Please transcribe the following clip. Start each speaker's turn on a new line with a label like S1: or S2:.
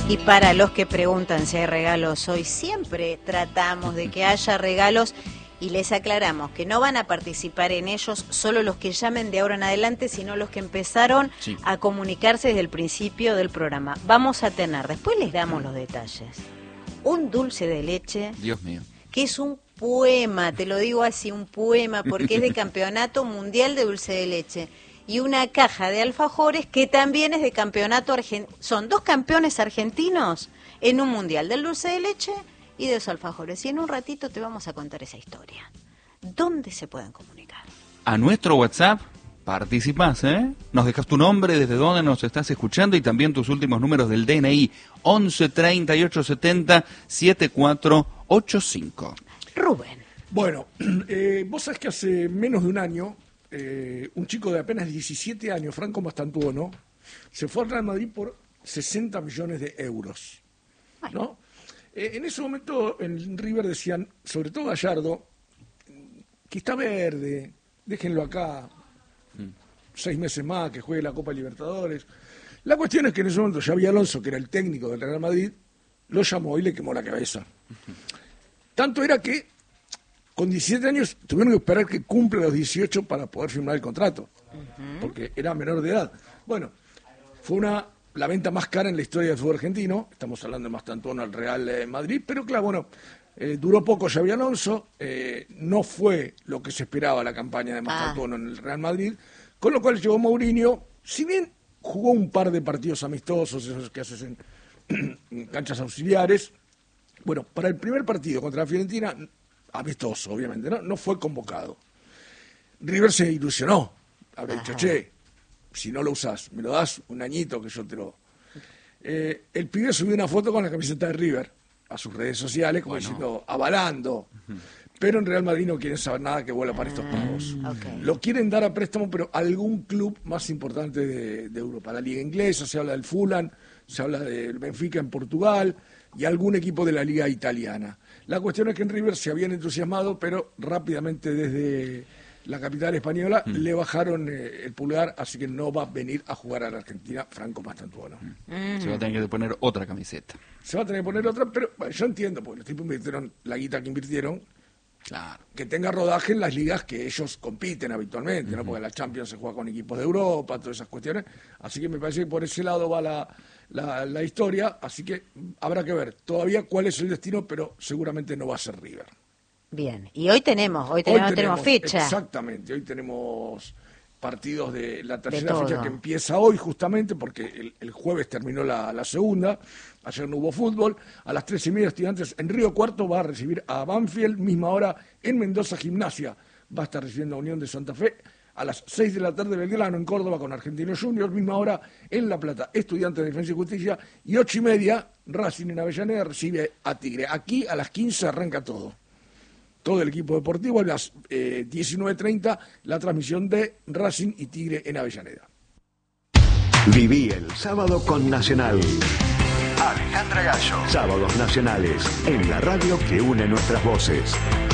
S1: Y para los que preguntan si hay regalos hoy, siempre tratamos de que haya regalos y les aclaramos que no van a participar en ellos solo los que llamen de ahora en adelante, sino los que empezaron a comunicarse desde el principio del programa. Vamos a tener, después les damos los detalles, un dulce de leche.
S2: Dios mío.
S1: Que es un poema, te lo digo así, un poema, porque es de Campeonato Mundial de Dulce de Leche. Y una caja de alfajores que también es de campeonato argentino. Son dos campeones argentinos en un mundial del dulce de leche y de los alfajores. Y en un ratito te vamos a contar esa historia. ¿Dónde se pueden comunicar?
S2: A nuestro WhatsApp participás, ¿eh? Nos dejas tu nombre, desde dónde nos estás escuchando y también tus últimos números del DNI. 11 38 70 7485.
S1: Rubén.
S3: Bueno, vos sabés que hace menos de un año un chico de apenas 17 años, Franco Mastantuono, se fue al Real Madrid por 60 millones de euros, ¿no? En ese momento en River decían, sobre todo Gallardo, que está verde, déjenlo acá 6 meses más, que juegue la Copa Libertadores. La cuestión es que en ese momento Xabi Alonso, que era el técnico del Real Madrid, lo llamó y le quemó la cabeza. Tanto era que con 17 años tuvieron que esperar que cumpla los 18 para poder firmar el contrato, porque era menor de edad. Bueno, fue la venta más cara en la historia del fútbol argentino. Estamos hablando de Mastantuono al Real Madrid, pero claro, bueno, duró poco Xabi Alonso, no fue lo que se esperaba la campaña de Mastantuono en el Real Madrid, con lo cual llegó Mourinho, si bien jugó un par de partidos amistosos, esos que haces en canchas auxiliares. Bueno, para el primer partido contra la Fiorentina, amistoso, obviamente, no fue convocado. River se ilusionó, habrá dicho, si no lo usás, me lo das un añito que yo te lo... el pibe subió una foto con la camiseta de River a sus redes sociales, como diciendo, avalando. Pero en Real Madrid no quieren saber nada que vuela para estos pagos. Lo quieren dar a préstamo, pero a algún club más importante de Europa. La liga inglesa, se habla del Fulham, se habla del Benfica en Portugal y algún equipo de la liga italiana. La cuestión es que en River se habían entusiasmado, pero rápidamente desde la capital española le bajaron el pulgar, así que no va a venir a jugar a la Argentina Franco Mastantuono.
S2: Se va a tener que poner otra camiseta.
S3: Se va a tener que poner otra, pero bueno, yo entiendo, porque los tipos invirtieron la guita que invirtieron, claro, que tenga rodaje en las ligas que ellos compiten habitualmente, ¿no? Porque la Champions se juega con equipos de Europa, todas esas cuestiones, así que me parece que por ese lado va la historia, así que habrá que ver todavía cuál es el destino, pero seguramente no va a ser River.
S1: Bien, y hoy tenemos fecha.
S3: Exactamente, hoy tenemos partidos de la tercera fecha que empieza hoy justamente, porque el jueves terminó la segunda, ayer no hubo fútbol. A las 13:30 Estudiantes en Río Cuarto va a recibir a Banfield, misma hora en Mendoza Gimnasia, va a estar recibiendo a Unión de Santa Fe. A las 6 de la tarde Belgrano en Córdoba con Argentinos Juniors, misma hora en La Plata, Estudiantes de Defensa y Justicia, y 8:30 Racing en Avellaneda recibe a Tigre. Aquí a las 15 arranca todo el equipo deportivo, a las 19:30 la transmisión de Racing y Tigre en Avellaneda.
S4: Viví el sábado con Nacional. Alejandra Gallo. Sábados nacionales en la radio que une nuestras voces.